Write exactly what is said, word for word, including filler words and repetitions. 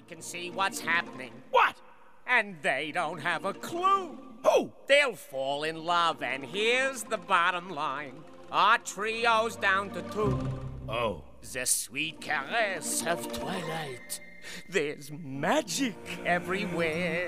can see what's happening. What? And they don't have a clue. Who? They'll fall in love, and here's the bottom line. Our trio's down to two. Oh. The sweet caress of twilight. There's magic everywhere.